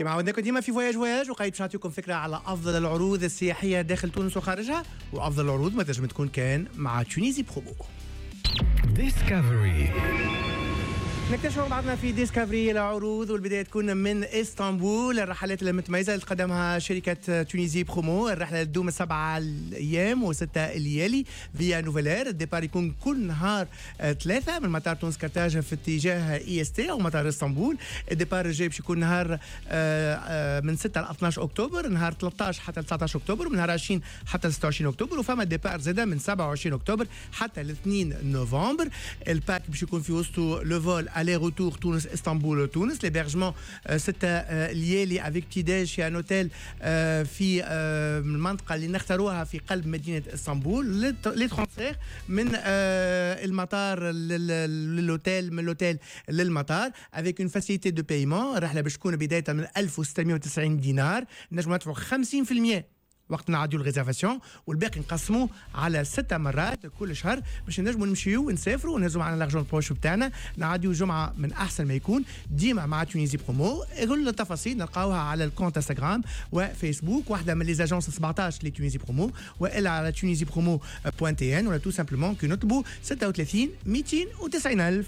كما عودناكم ديما في فواياج وقايد باش نعطيكم فكره على افضل العروض السياحيه داخل تونس وخارجها، وافضل العروض ما تنجم تكون كان مع تونيزي برومو. ديسكفري نكتشف بعضنا في ديسكفري العروض، والبدايه تكون من اسطنبول. الرحلات المتميزه اللي تقدمها شركه تونيزي برومو، الرحله تدوم 7 ايام و6 ليالي فيا نوفيلير. الديبار يكون كل نهار 3 من مطار تونس كرتاج في اتجاه اي اس تي او مطار اسطنبول. الديبار الجاي باش يكون نهار من 6 ل 12 اكتوبر، نهار 13 حتى 19 اكتوبر، ومن نهار 20 حتى 26 اكتوبر، وفما الديبار زاده من 27 اكتوبر حتى ل 2 نوفمبر. الباك باش يكون في وسطه لو فول aller retour تونس اسطنبول تونس. l'hébergement 6 ليالي افيك بتي ديج في ان اوتيل في المنطقه اللي نختاروها في قلب مدينه اسطنبول. لي ترانسفير من المطار للوتيل، من الاوتيل للمطار افيك اون فاسيليتي دو بايمون. الرحله باش تكون بدايه من 1690 دينار، نجموا ندفعوا 50% وقت نعديو الريزرفاسيون، والباقي نقسموه على 6 مرات كل شهر باش نجموا نمشيو ونسافروا ونهزوا معنا لارجون بوش بتاعنا. نعديو جمعه من احسن ما يكون ديما مع تونيزي برومو. كل التفاصيل نلقاوها على الكونت انستغرام وفيسبوك، واحده من لي زاجونس 17 لتونيزي برومو، والا على tunisipromo.tn، ولا تو سامبلومون كي نطلبوا 36 290 ألف.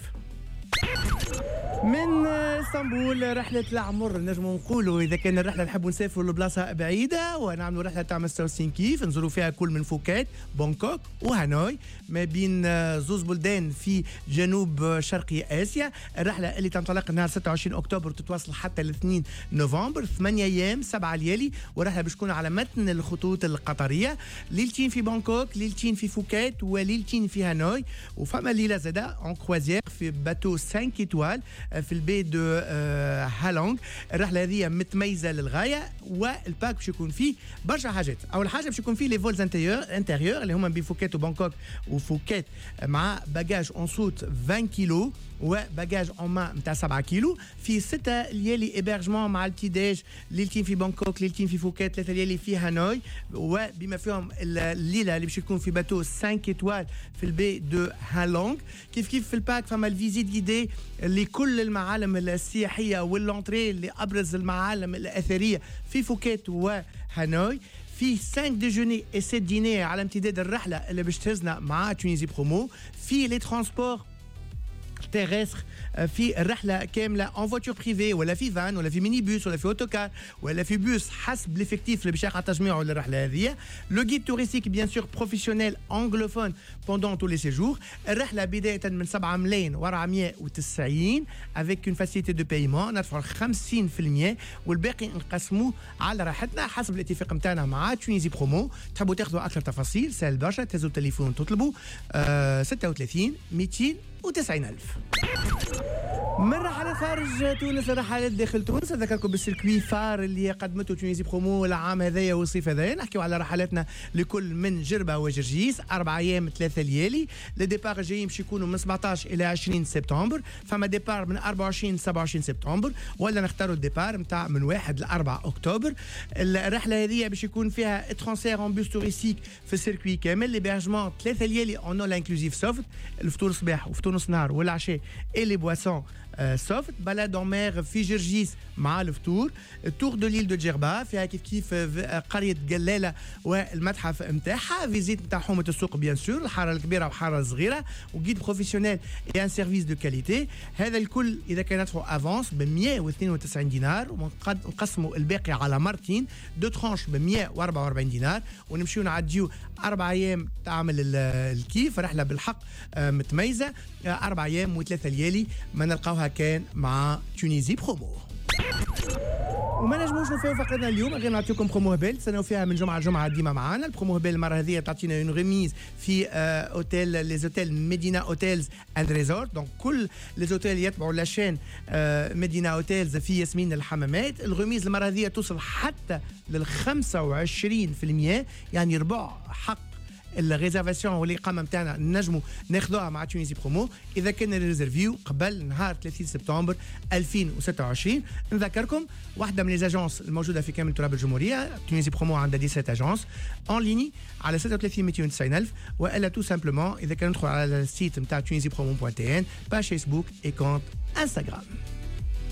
من اسطنبول رحلة العمر، نجموا نقولوا إذا كان الرحلة نحبوا نسافروا لبلاصة بعيدة ونعملوا رحلة تاع مستوى كيف نزوروا فيها كل من فوكيت، بانكوك وهانوي، ما بين زوز بلدان في جنوب شرقي آسيا. الرحلة اللي تنطلق نهار 26 أكتوبر تتواصل حتى ل 2 نوفمبر، 8 أيام 7 ليالي، ورحلة باش تكون على متن الخطوط القطرية. ليلتين في بانكوك، ليلتين في فوكيت، وليلتين في هانوي، وفما ليلة زادا اون كروازير في باتو 5 إيتوال في البي دو هالونغ. الرحله هذه متميزه للغايه، والباك باش يكون فيه برشا حاجات. اول حاجه باش يكون فيه لي فولز انتيريور اللي هما بين فوكيت وبانكوك وفوكيت، مع باجاج اون سوت 20 كيلو وباجاج اون مان نتاع 7 كيلو، في 6 ليالي ايبرجمون مع البتي ديج، ليلتين في بانكوك، ليلتين في فوكيت، 3 ليالي في هانوي، وبما فيهم الليله اللي باش يكون في باتو 5 ايتوال في البي دو هالونغ. كيف في الباك فما الفيزيت جيدي لكل المعالم السياحيه واللونتري لابرز المعالم الاثريه في فوكيت وهانوي. في 5 ديجوني و 7 ديني على امتداد الرحله اللي باش تهزنا مع تونيزي برومو. في لي ترونسبور تيريستر في الرحله كامله اون فواتور بريفي، ولا في فان، ولا في ميني بوس، ولا في اوتوكار، ولا في بوس حسب ليفيكتيف اللي باش يقع تجميعه للرحله هذه. لو جيد توريستيك بيان سور بروفيسيونيل انجلوفون بوندون تو لي سيجور. الرحله بدايه من 7 ملايين و490 افيك اون فاسيليتي دو بايمون، ندفعوا 50% والباقي نقسموه على راحتنا حسب الاتفاق نتاعنا مع تونيزي برومو. تحبوا تاخذوا اكثر تفاصيل سهل برشا، تهزوا التليفون تطلبوا 36 290 ألف. من رحلات خارج تونس لرحلات داخل تونس، اذكركم بالسيركوي فار اللي قدمته تونيزي برومو العام هذايا والصيف هذايا. نحكيو على رحلاتنا لكل من جربه وجرجيس، 4 ايام 3 ليالي. لي ديبار الجايين باش يكونوا من 17 الى 20 سبتمبر، فما ديبار من 24 27 سبتمبر، ولا نختاروا الديبار نتاع من 1 ل 4 اكتوبر. الرحله هذه باش يكون فيها ترانسفير اون بوس توريستيك في السيركوي كامل، ليبرجمون 3 ليالي اون اول انكلوزيف سوفت، الفطور صباح وفطور نص نهار والعشاء اي لي بواسون سوفت. بلاد اون مير في جرجيس مع الفطور. تور دو ليل دو جيربا فيها كيف قريه قلاله والمتحف نتاعها، فيزيت نتاع حومه السوق بيان سور، الحاره الكبيره والحاره الصغيره، وجيد بروفيسيونيل اي ان سيرفيس دو كاليتي. هذا الكل اذا كان ندفعوا افونس ب 192 دينار، ونقسموا الباقي على مرتين دو ترانش ب 144 دينار، ونمشيو نعديو 4 ايام تعمل الكيف. رحله بالحق متميزه، 4 ايام و3 ليالي ما نلقاوها كان مع تونيزي برومو. وما نجموش نوفيو فقرتنا اليوم غير نعطيكم برومو هبال تسناو فيها من جمعه لجمعه ديما معانا. البرومو هبال المره هذه تعطينا اون ريميز في اوتيل لي زوتيل مدينه اوتيلز اند ريزورت. دونك كل لي زوتيل يتبعوا لاشين مدينه اوتيلز في ياسمين الحمامات. الريميز المره هذه توصل حتى لل 25%، يعني ربع حق الريزرفاسيون والاقامه نتاعنا نجموا ناخذوها مع تونيزي برومو اذا كان الريزرفيو قبل نهار 30 سبتمبر 2026. نذكركم واحده من لي اجونس الموجوده في كامل تراب الجمهوريه، تونيزي برومو عندها 17 اجونس اون ليني على 36 290 ألف، والا تو سامبلومون اذا كان ندخل على السيت نتاع tunisipromo.tn، باج فيسبوك اي كونت انستغرام.